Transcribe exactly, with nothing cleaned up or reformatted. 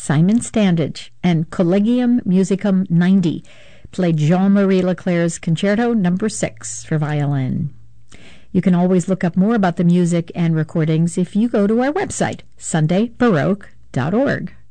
Simon Standage and Collegium Musicum ninety played Jean-Marie Leclerc's Concerto Number six for violin. You can always look up more about the music and recordings if you go to our website, sunday baroque dot org.